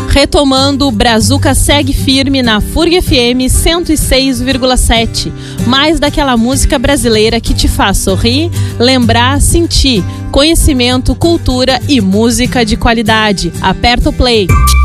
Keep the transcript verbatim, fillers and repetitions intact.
Retomando, o Brazuca segue firme na F U R G F M cento e seis vírgula sete. Mais daquela música brasileira que te faz sorrir, lembrar, sentir. Conhecimento, cultura e música de qualidade. Aperta o play.